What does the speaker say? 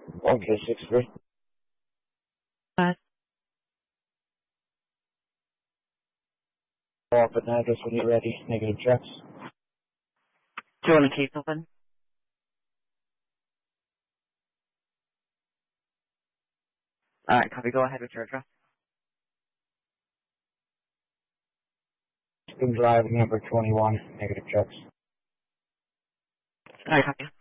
Okay, 6-3. Follow up an address when you're ready. Negative checks. Do you want a case open? Alright, copy. Go ahead with your address. Spin Drive, number 21. Negative checks. Alright, copy.